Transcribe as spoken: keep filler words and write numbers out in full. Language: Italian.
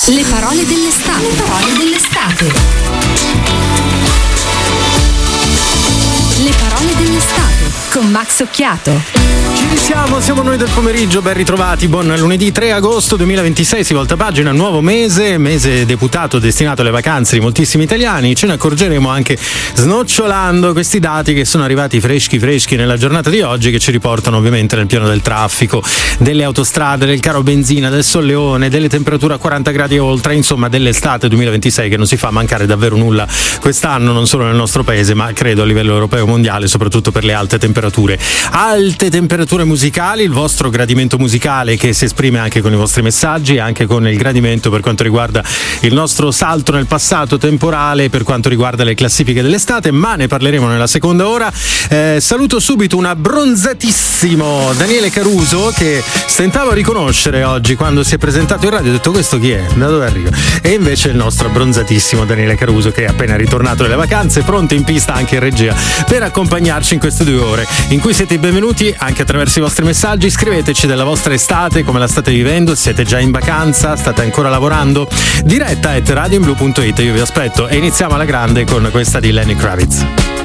Le parole dell'estate. Le parole dell'estate. Le parole dell'estate con Max Occhiato. Ci risiamo, siamo noi del pomeriggio, ben ritrovati, buon lunedì tre agosto duemilaventisei, si volta pagina, nuovo mese, mese deputato destinato alle vacanze di moltissimi italiani. Ce ne accorgeremo anche snocciolando questi dati che sono arrivati freschi freschi nella giornata di oggi, che ci riportano ovviamente nel piano del traffico, delle autostrade, del caro benzina, del solleone, delle temperature a quaranta gradi e oltre, insomma dell'estate duemilaventisei che non si fa mancare davvero nulla quest'anno, non solo nel nostro paese ma credo a livello europeo e mondiale, soprattutto per le alte temperature. Alte temperature musicali, il vostro gradimento musicale che si esprime anche con i vostri messaggi, anche con il gradimento per quanto riguarda il nostro salto nel passato temporale, per quanto riguarda le classifiche dell'estate, ma ne parleremo nella seconda ora. Eh, saluto subito un abbronzatissimo Daniele Caruso che stentavo a riconoscere oggi quando si è presentato in radio, ho detto questo chi è? Da dove arriva? E invece il nostro abbronzatissimo Daniele Caruso che è appena ritornato dalle vacanze, pronto in pista anche in regia per accompagnarci in queste due ore in cui siete benvenuti anche attraverso i vostri messaggi. Scriveteci della vostra estate, come la state vivendo, siete già in vacanza, state ancora lavorando. Diretta at radioinblu punto it, io vi aspetto e iniziamo alla grande con questa di Lenny Kravitz.